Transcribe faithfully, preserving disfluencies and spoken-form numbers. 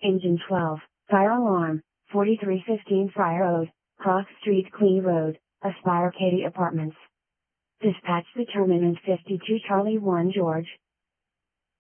Engine twelve, fire alarm, forty-three fifteen Friar Road, Cross Street Queen Road, Aspire Katy Apartments. Dispatch the terminant fifty-two Charlie one George,